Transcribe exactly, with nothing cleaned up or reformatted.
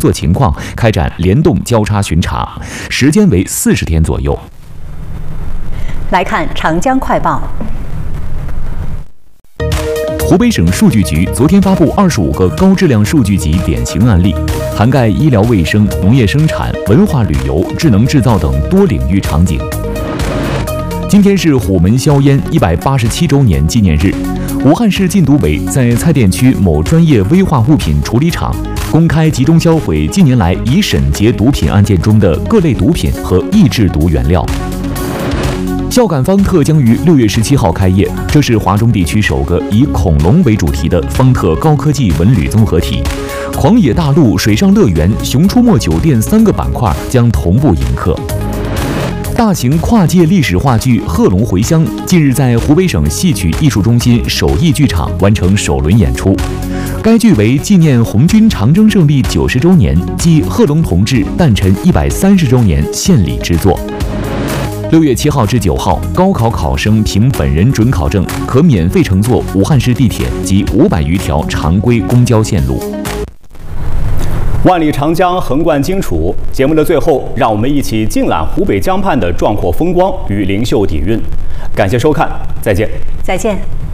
作情况，开展联动交叉巡查，时间为四十天左右。 来看长江快报。 湖北省数据局昨天发布二十五个高质量数据集典型案例，涵盖医疗卫生、农业生产、文化旅游、智能制造等多领域场景。今天是虎门销烟一百八十七周年纪念日，武汉市禁毒委在蔡甸区某专业危化物品处理厂公开集中销毁近年来已审结毒品案件中的各类毒品和易制毒原料。孝感方特将于六月十七号开业，这是华中地区首个以恐龙为主题的方特高科技文旅综合体。狂野大陆、水上乐园、熊出没酒店三个板块将同步迎客。大型跨界历史话剧《贺龙回乡》近日在湖北省戏曲艺术中心首义剧场完成首轮演出。该剧为纪念红军长征胜利九十周年暨贺龙同志诞辰一百三十周年献礼之作。六月七号至九号，高考考生凭本人准考证可免费乘坐武汉市地铁及五百余条常规公交线路。 万里长江横贯荆楚，节目的最后，让我们一起尽览湖北江畔的壮阔风光与灵秀底蕴。感谢收看，再见。 再见。